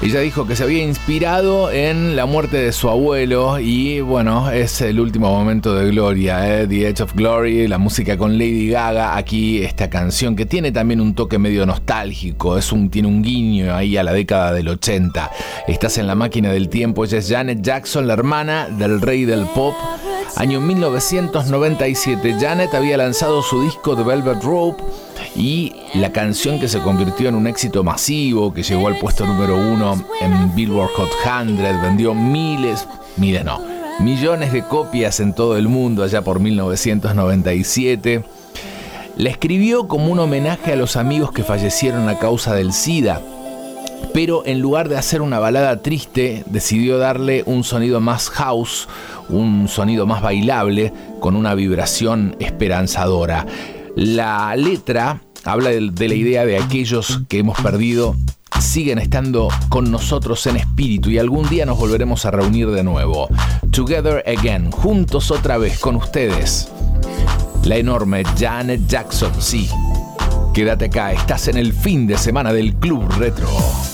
Ella dijo que se había inspirado en la muerte de su abuelo y bueno, es el último momento de gloria, The Edge of Glory, la música con Lady Gaga. Aquí esta canción que tiene también un toque medio nostálgico, tiene un guiño ahí a la década del 80. Estás en la máquina del tiempo. Ella es Janet Jackson, la hermana del rey del pop. Año 1997, Janet había lanzado su disco The Velvet Rope y la canción que se convirtió en un éxito masivo, que llegó al puesto número 1 en Billboard Hot 100, vendió millones de copias en todo el mundo allá por 1997. La escribió como un homenaje a los amigos que fallecieron a causa del SIDA, pero en lugar de hacer una balada triste, decidió darle un sonido más house, un sonido más bailable, con una vibración esperanzadora. La letra habla de la idea de aquellos que hemos perdido siguen estando con nosotros en espíritu y algún día nos volveremos a reunir de nuevo. Together Again, juntos otra vez con ustedes. La enorme Janet Jackson, sí. Quédate acá, estás en el fin de semana del Club Retro.